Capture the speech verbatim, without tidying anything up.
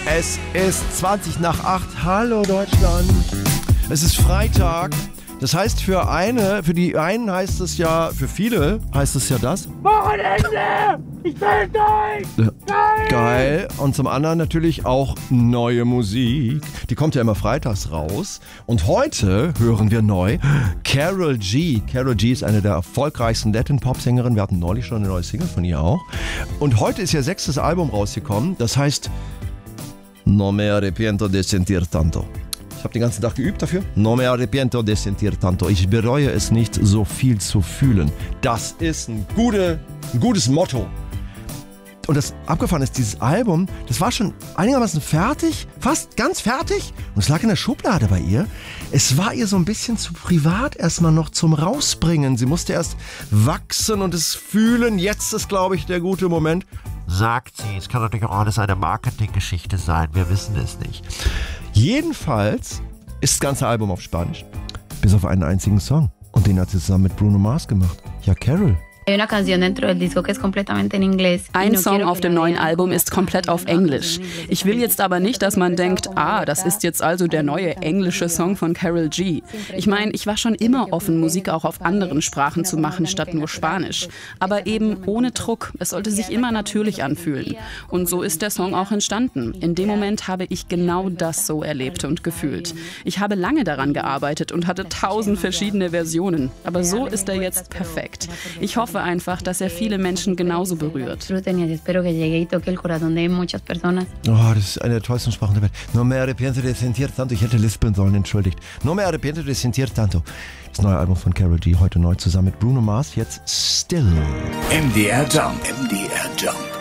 Es ist zwanzig nach acht. Hallo Deutschland. Es ist Freitag. Das heißt, für eine, für die einen heißt es ja, für viele heißt es ja das. Wochenende! Ich bin durch! Geil! Geil. Und zum anderen natürlich auch neue Musik. Die kommt ja immer freitags raus. Und heute hören wir neu Karol G. Karol G ist eine der erfolgreichsten Latin-Pop-Sängerinnen. Wir hatten neulich schon eine neue Single von ihr auch. Und heute ist ihr sechstes Album rausgekommen. Das heißt No me arrepiento de sentir tanto. Ich habe den ganzen Tag geübt dafür. No me arrepiento de sentir tanto. Ich bereue es nicht, so viel zu fühlen. Das ist ein, gute, ein gutes Motto. Und das abgefahren ist, dieses Album, das war schon einigermaßen fertig, fast ganz fertig. Und es lag in der Schublade bei ihr. Es war ihr so ein bisschen zu privat erstmal noch zum Rausbringen. Sie musste erst wachsen und es fühlen. Jetzt ist, glaube ich, der gute Moment. Sagt sie, es kann natürlich auch alles eine Marketinggeschichte sein, wir wissen es nicht. Jedenfalls ist das ganze Album auf Spanisch, bis auf einen einzigen Song. Und den hat sie zusammen mit Bruno Mars gemacht. Ja, Karol. Ein Song auf dem neuen Album ist komplett auf Englisch. Ich will jetzt aber nicht, dass man denkt, ah, das ist jetzt also der neue englische Song von Karol G. Ich meine, ich war schon immer offen, Musik auch auf anderen Sprachen zu machen, statt nur Spanisch. Aber eben ohne Druck. Es sollte sich immer natürlich anfühlen. Und so ist der Song auch entstanden. In dem Moment habe ich genau das so erlebt und gefühlt. Ich habe lange daran gearbeitet und hatte tausend verschiedene Versionen. Aber so ist er jetzt perfekt. Ich hoffe einfach, dass er viele Menschen genauso berührt. Oh, das ist eine der tollsten Sprachen der Welt. No me arrepiento de sentir tanto. Ich hätte lispeln sollen, entschuldigt. No me arrepiento de sentir tanto. Das neue Album von Karol G, heute neu zusammen mit Bruno Mars. Jetzt Still. M D R Jump. M D R Jump.